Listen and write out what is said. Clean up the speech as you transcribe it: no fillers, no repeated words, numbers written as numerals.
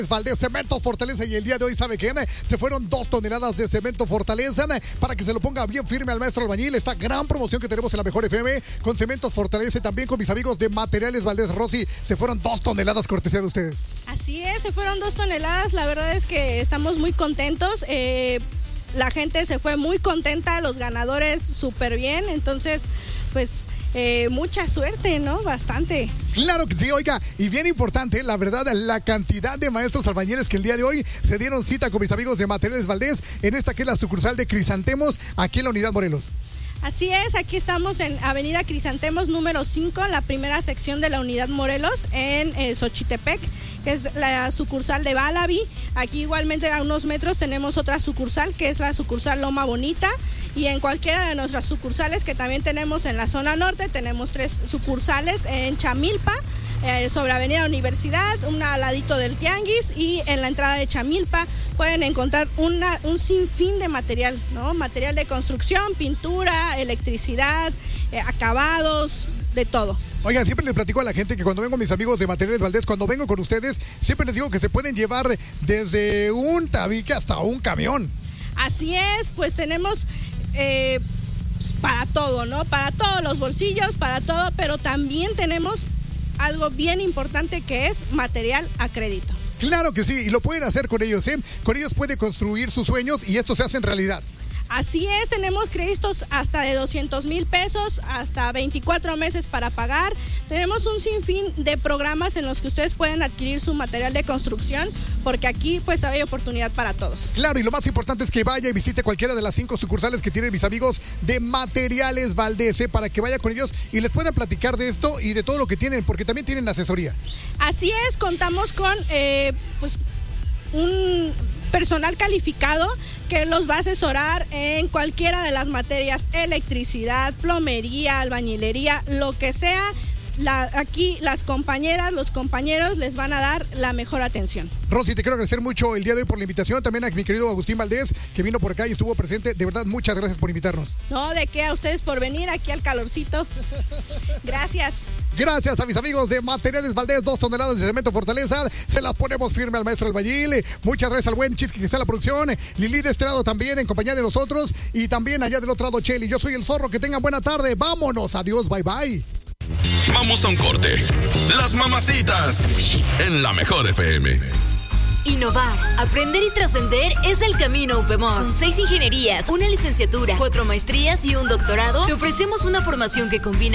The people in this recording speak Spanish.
Valdés, Cemento Fortaleza, y el día de hoy, ¿sabe qué? Se fueron 2 toneladas de Cemento Fortaleza para que se lo ponga bien firme al maestro albañil. Esta gran promoción que tenemos en la Mejor FM con Cementos Fortaleza y también con mis amigos de Materiales Valdés. Rosy, se fueron 2 toneladas cortesía de ustedes. Así es, se fueron 2 toneladas. La verdad es que estamos muy contentos. La gente se fue muy contenta, los ganadores súper bien. Entonces, pues mucha suerte, ¿no? Bastante. Claro que sí, oiga, y bien importante, la verdad, la cantidad de maestros albañiles que el día de hoy se dieron cita con mis amigos de Materiales Valdés en esta que es la sucursal de Crisantemos, aquí en la Unidad Morelos. Así es, aquí estamos en Avenida Crisantemos número 5, la primera sección de la Unidad Morelos en Xochitepec, que es la sucursal de Balabi. Aquí igualmente a unos metros tenemos otra sucursal, que es la sucursal Loma Bonita, y en cualquiera de nuestras sucursales que también tenemos en la zona norte, tenemos 3 sucursales en Chamilpa, sobre Avenida Universidad, una al ladito del Tianguis, y en la entrada de Chamilpa pueden encontrar un sinfín de material, ¿no? Material de construcción, pintura, electricidad, acabados, de todo. Oigan, siempre les platico a la gente que cuando vengo mis amigos de Materiales Valdés, cuando vengo con ustedes, siempre les digo que se pueden llevar desde un tabique hasta un camión. Así es, pues tenemos para todo, ¿no? Para todos los bolsillos, para todo, pero también tenemos algo bien importante que es material a crédito. Claro que sí, y lo pueden hacer con ellos, ¿eh? Con ellos puede construir sus sueños y esto se hace en realidad. Así es, tenemos créditos hasta de 200,000 pesos, hasta 24 meses para pagar. Tenemos un sinfín de programas en los que ustedes pueden adquirir su material de construcción, porque aquí pues hay oportunidad para todos. Claro, y lo más importante es que vaya y visite cualquiera de las 5 sucursales que tienen mis amigos de Materiales Valdés, para que vaya con ellos y les puedan platicar de esto y de todo lo que tienen, porque también tienen asesoría. Así es, contamos con pues un personal calificado que los va a asesorar en cualquiera de las materias: electricidad, plomería, albañilería, lo que sea. Aquí las compañeras, los compañeros les van a dar la mejor atención. Rosy, te quiero agradecer mucho el día de hoy por la invitación, también a mi querido Agustín Valdés, que vino por acá y estuvo presente. De verdad, muchas gracias por invitarnos. No, de qué, a ustedes por venir aquí al calorcito. Gracias. Gracias a mis amigos de Materiales Valdés, 2 toneladas de Cemento Fortaleza, se las ponemos firme al maestro albañil. Muchas gracias al buen Chisque que está en la producción, Lili de este lado también en compañía de nosotros, y también allá del otro lado Cheli. Yo soy el Zorro, que tengan buena tarde, vámonos, adiós, bye bye. Vamos a un corte. Las mamacitas en la Mejor FM. Innovar, aprender y trascender es el camino UPEMOC. Con 6 ingenierías, una licenciatura, 4 maestrías y un doctorado, te ofrecemos una formación que combina